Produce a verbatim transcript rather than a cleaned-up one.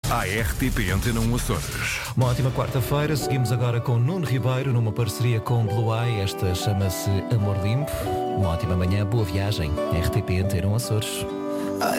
à R T P Antena um Açores. Uma ótima quarta-feira. Seguimos agora com Nuno Ribeiro numa parceria com Blue Eye. Esta chama-se Amor Limpo. Uma ótima manhã, boa viagem. R T P Antena um Açores.